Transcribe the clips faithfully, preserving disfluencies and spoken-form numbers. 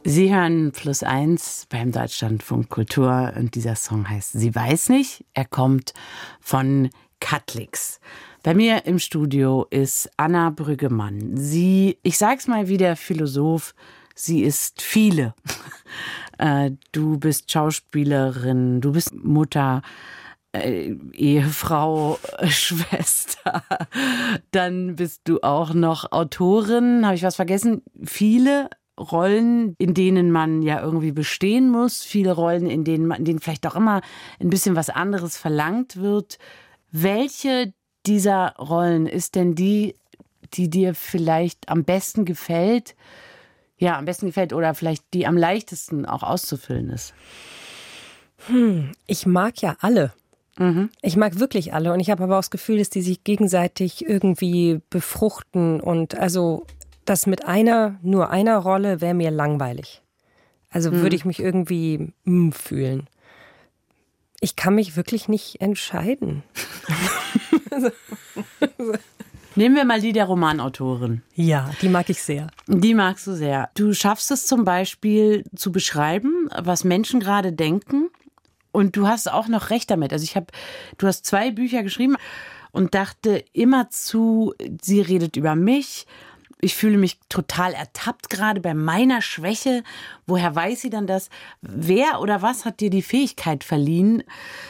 Sie hören Plus eins beim Deutschlandfunk Kultur und dieser Song heißt Sie weiß nicht. Er kommt von Katlix. Bei mir im Studio ist Anna Brüggemann. Sie, ich sag's mal wie der Philosoph, sie ist viele. Du bist Schauspielerin, du bist Mutter, äh, Ehefrau, Schwester. Dann bist du auch noch Autorin. Habe ich was vergessen? Viele Rollen, in denen man ja irgendwie bestehen muss. Viele Rollen, in denen man, in denen vielleicht auch immer ein bisschen was anderes verlangt wird. Welche dieser Rollen ist denn die, die dir vielleicht am besten gefällt? Ja, am besten gefällt oder vielleicht die am leichtesten auch auszufüllen ist? Hm, ich mag ja alle. Mhm. Ich mag wirklich alle. Und ich habe aber auch das Gefühl, dass die sich gegenseitig irgendwie befruchten. Und also das mit einer, nur einer Rolle wäre mir langweilig. Also mhm. würde ich mich irgendwie mm, fühlen. Ich kann mich wirklich nicht entscheiden. also, also. Nehmen wir mal die der Romanautorin. Ja, die mag ich sehr. Die magst du sehr. Du schaffst es zum Beispiel zu beschreiben, was Menschen gerade denken. Und du hast auch noch recht damit. Also ich habe, du hast zwei Bücher geschrieben und dachte immerzu, sie redet über mich. Ich fühle mich total ertappt gerade bei meiner Schwäche. Woher weiß sie dann das? Wer oder was hat dir die Fähigkeit verliehen,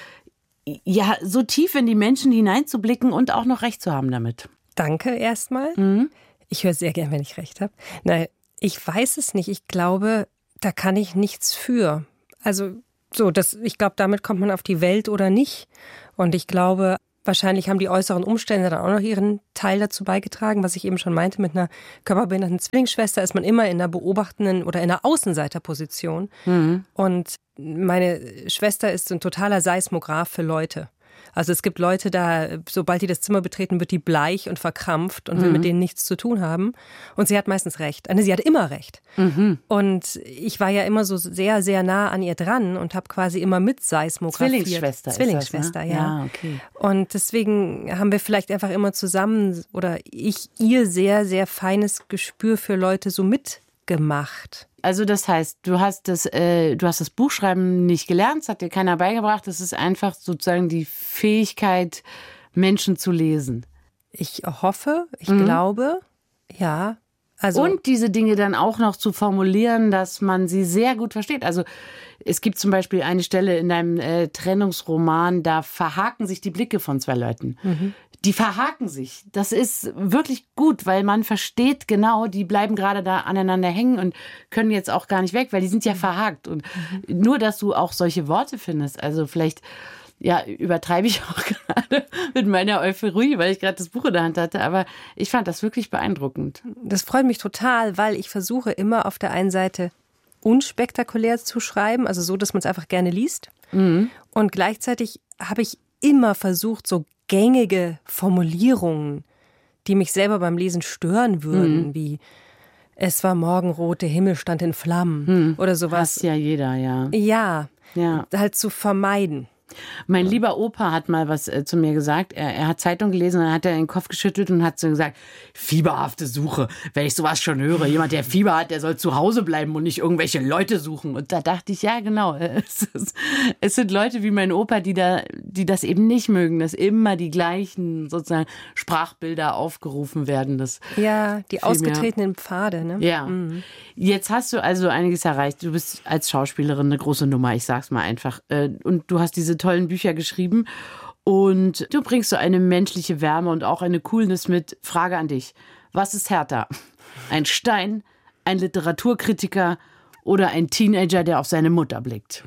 ja, so tief in die Menschen hineinzublicken und auch noch recht zu haben damit? Danke erstmal. Mhm. Ich höre sehr gern, wenn ich recht habe. Nein, ich weiß es nicht. Ich glaube, da kann ich nichts für. Also so, das, ich glaube, damit kommt man auf die Welt oder nicht. Und ich glaube, wahrscheinlich haben die äußeren Umstände dann auch noch ihren Teil dazu beigetragen. Was ich eben schon meinte, mit einer körperbehinderten Zwillingsschwester ist man immer in einer beobachtenden oder in einer Außenseiterposition. Mhm. Und meine Schwester ist ein totaler Seismograph für Leute. Also es gibt Leute da, sobald die das Zimmer betreten, wird die bleich und verkrampft und will mhm. mit denen nichts zu tun haben. Und sie hat meistens recht. Also sie hat immer recht. Mhm. Und ich war ja immer so sehr, sehr nah an ihr dran und habe quasi immer mit seismografiert. Zwillingsschwester Zwillingsschwester, ist das, ne? ja. Ja, okay. Und deswegen haben wir vielleicht einfach immer zusammen oder ich ihr sehr, sehr feines Gespür für Leute so mitgemacht. Also das heißt, du hast das, äh, du hast das Buchschreiben nicht gelernt, es hat dir keiner beigebracht. Das ist einfach sozusagen die Fähigkeit, Menschen zu lesen. Ich hoffe, ich mhm. glaube, ja. Also und diese Dinge dann auch noch zu formulieren, dass man sie sehr gut versteht. Also es gibt zum Beispiel eine Stelle in deinem äh, Trennungsroman, da verhaken sich die Blicke von zwei Leuten. Mhm. Die verhaken sich. Das ist wirklich gut, weil man versteht genau, die bleiben gerade da aneinander hängen und können jetzt auch gar nicht weg, weil die sind ja verhakt. Und mhm. nur, dass du auch solche Worte findest, also vielleicht ja, übertreibe ich auch gerade mit meiner Euphorie, weil ich gerade das Buch in der Hand hatte, aber ich fand das wirklich beeindruckend. Das freut mich total, weil ich versuche immer auf der einen Seite unspektakulär zu schreiben, also so, dass man es einfach gerne liest. Mhm. Und gleichzeitig habe ich immer versucht, so gängige Formulierungen, die mich selber beim Lesen stören würden, mhm. wie es war morgenrot, der Himmel stand in Flammen mhm. oder sowas. Hasst ja jeder, ja. Ja, ja, halt zu vermeiden. Mein lieber Opa hat mal was äh, zu mir gesagt. Er, er hat Zeitung gelesen und dann hat er den Kopf geschüttelt und hat so gesagt, fieberhafte Suche, wenn ich sowas schon höre. Jemand, der Fieber hat, der soll zu Hause bleiben und nicht irgendwelche Leute suchen. Und da dachte ich, ja genau, es, ist, es sind Leute wie mein Opa, die, da, die das eben nicht mögen, dass immer die gleichen sozusagen Sprachbilder aufgerufen werden. Das ja, die ausgetretenen Pfade. Ne? Ja, mhm. Jetzt hast du also einiges erreicht. Du bist als Schauspielerin eine große Nummer, ich sag's mal einfach. Und du hast diese tollen Bücher geschrieben und du bringst so eine menschliche Wärme und auch eine Coolness mit. Frage an dich, was ist härter? Ein Stein, ein Literaturkritiker oder ein Teenager, der auf seine Mutter blickt?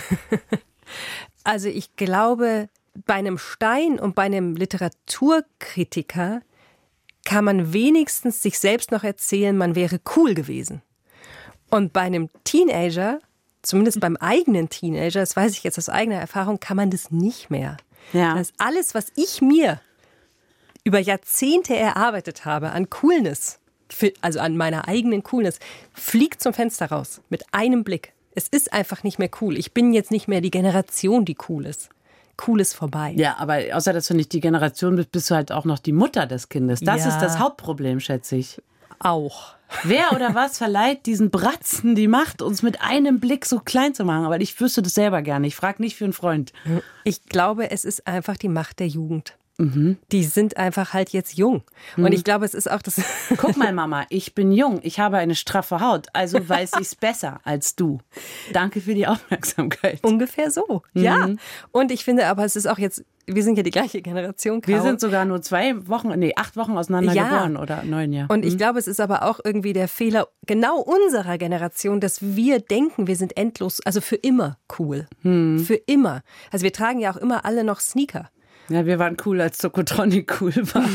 Also ich glaube, bei einem Stein und bei einem Literaturkritiker kann man wenigstens sich selbst noch erzählen, man wäre cool gewesen. Und bei einem Teenager, zumindest beim eigenen Teenager, das weiß ich jetzt aus eigener Erfahrung, kann man das nicht mehr. Ja. Das ist alles, was ich mir über Jahrzehnte erarbeitet habe an Coolness, also an meiner eigenen Coolness, fliegt zum Fenster raus mit einem Blick. Es ist einfach nicht mehr cool. Ich bin jetzt nicht mehr die Generation, die cool ist. Cool ist vorbei. Ja, aber außer dass du nicht die Generation bist, bist du halt auch noch die Mutter des Kindes. Das ja. ist das Hauptproblem, schätze ich. Auch. Wer oder was verleiht diesen Bratzen die Macht, uns mit einem Blick so klein zu machen? Aber ich wüsste das selber gerne. Ich frage nicht für einen Freund. Ich glaube, es ist einfach die Macht der Jugend. Mhm. Die sind einfach halt jetzt jung. Und mhm. ich glaube, es ist auch das... Guck mal, Mama, ich bin jung. Ich habe eine straffe Haut. Also weiß ich es besser als du. Danke für die Aufmerksamkeit. Ungefähr so, mhm. ja. Und ich finde aber, es ist auch jetzt... Wir sind ja die gleiche Generation. Caro. Wir sind sogar nur zwei Wochen, nee, acht Wochen auseinander ja. geboren oder neun, ja. Und ich mhm. glaube, es ist aber auch irgendwie der Fehler genau unserer Generation, dass wir denken, wir sind endlos, also für immer cool. Mhm. Für immer. Also wir tragen ja auch immer alle noch Sneaker. Ja, wir waren cool, als Tokotronic cool war.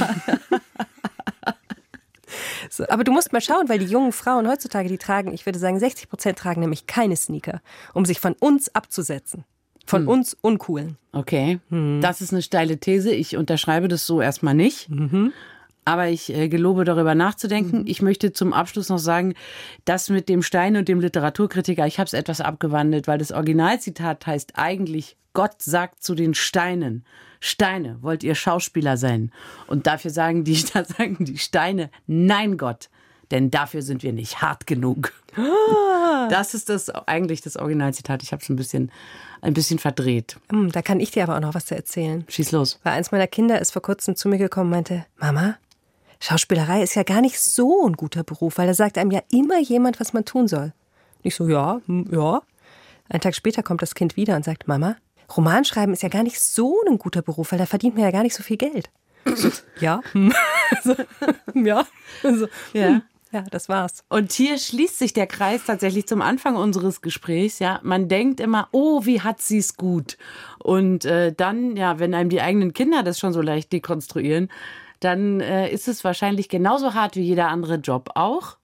So, aber du musst mal schauen, weil die jungen Frauen heutzutage, die tragen, ich würde sagen, sechzig Prozent tragen nämlich keine Sneaker, um sich von uns abzusetzen. Von hm. uns Uncoolen. Okay, hm. das ist eine steile These. Ich unterschreibe das so erstmal nicht. Mhm. Aber ich äh, gelobe, darüber nachzudenken. Mhm. Ich möchte zum Abschluss noch sagen, das mit dem Stein und dem Literaturkritiker, ich habe es etwas abgewandelt, weil das Originalzitat heißt eigentlich, Gott sagt zu den Steinen, Steine, wollt ihr Schauspieler sein? Und dafür sagen die, da sagen die Steine, nein Gott, denn dafür sind wir nicht hart genug. Ah. Das ist das eigentlich das Originalzitat. Ich habe es ein bisschen, ein bisschen verdreht. Da kann ich dir aber auch noch was zu erzählen. Schieß los. Weil eins meiner Kinder ist vor kurzem zu mir gekommen und meinte, Mama, Schauspielerei ist ja gar nicht so ein guter Beruf, weil da sagt einem ja immer jemand, was man tun soll. Und ich so, ja, ja. Einen Tag später kommt das Kind wieder und sagt, Mama, Romanschreiben ist ja gar nicht so ein guter Beruf, weil da verdient man ja gar nicht so viel Geld. Ja. so, ja. So, ja. Ja, das war's. Und hier schließt sich der Kreis tatsächlich zum Anfang unseres Gesprächs. Ja, man denkt immer, oh, wie hat sie's gut. Und äh, dann, ja, wenn einem die eigenen Kinder das schon so leicht dekonstruieren, dann äh, ist es wahrscheinlich genauso hart wie jeder andere Job auch.